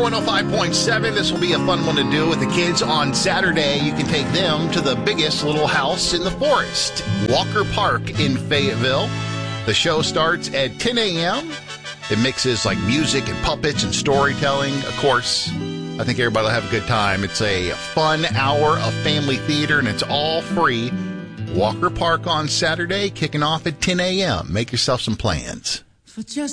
105.7. This will be a fun one to do with the kids on Saturday. You can take them to the biggest little house in the forest, Walker Park in Fayetteville. The show starts at 10 a.m. It mixes like music and puppets and storytelling. Of course, I think everybody will have a good time. It's a fun hour of family theater, and it's all free. Walker Park on Saturday, kicking off at 10 a.m. Make yourself some plans.